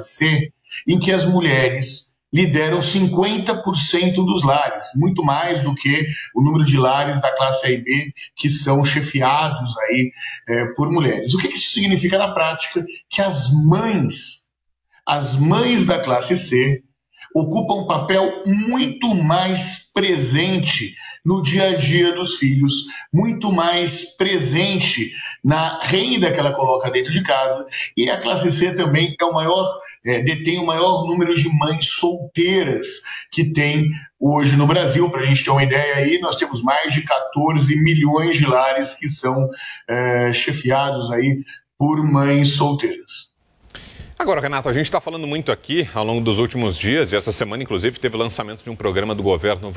C, em que as mulheres lideram 50% dos lares, muito mais do que o número de lares da classe A e B que são chefiados aí por mulheres. O que isso significa na prática? Que as mães da classe C ocupam um papel muito mais presente no dia a dia dos filhos, muito mais presente na renda que ela coloca dentro de casa, e a classe C também detém o maior número de mães solteiras que tem hoje no Brasil. Para a gente ter uma ideia aí, nós temos mais de 14 milhões de lares que são chefiados aí por mães solteiras. Agora, Renato, a gente está falando muito aqui ao longo dos últimos dias, e essa semana, inclusive, teve o lançamento de um programa do governo